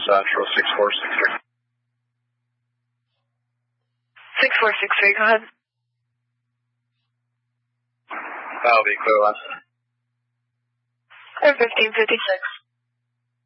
Central 6463. 6463, go ahead. That'll be equivalent. Or 1556.